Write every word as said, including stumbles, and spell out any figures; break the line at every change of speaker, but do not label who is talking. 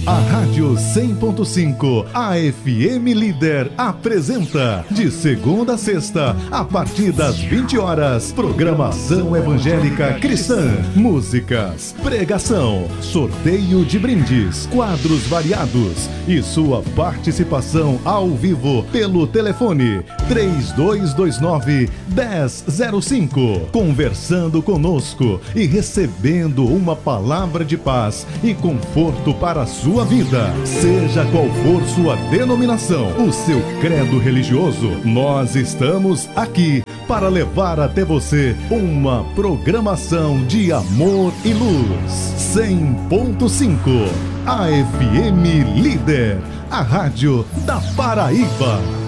A Rádio cem ponto cinco, a F M Líder, apresenta, de segunda a sexta, a partir das vinte horas, programação evangélica cristã, músicas, pregação, sorteio de brindes, quadros variados e sua participação ao vivo pelo telefone três dois dois nove, um zero zero cinco, conversando conosco e recebendo uma palavra de paz e conforto para a sua sua vida, seja qual for sua denominação, o seu credo religioso, nós estamos aqui para levar até você uma programação de amor e luz. cem ponto cinco, a F M Líder, a rádio da Paraíba.